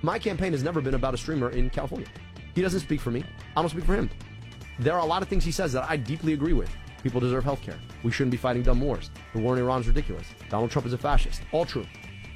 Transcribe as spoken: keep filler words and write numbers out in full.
My campaign has never been about a streamer in California. He doesn't speak for me. I don't speak for him. There are a lot of things he says that I deeply agree with. People deserve health care. We shouldn't be fighting dumb wars. The war in Iran is ridiculous. Donald Trump is a fascist. All true.